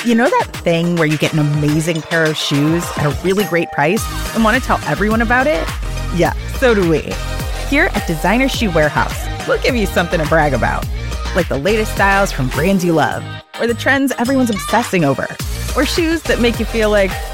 You know that thing where you get an amazing pair of shoes at a really great price and want to tell everyone about it? Yeah, so do we. Here at Designer Shoe Warehouse, we'll give you something to brag about, like the latest styles from brands you love, or the trends everyone's obsessing over, or shoes that make you feel like,